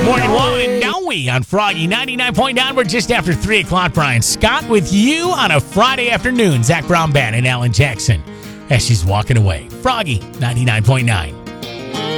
Morning Woman, Noe on Froggy 99.9. We're just after 3 o'clock. Brian Scott with you on a Friday afternoon. Zach Brown Band and Alan Jackson as she's walking away. Froggy 99.9.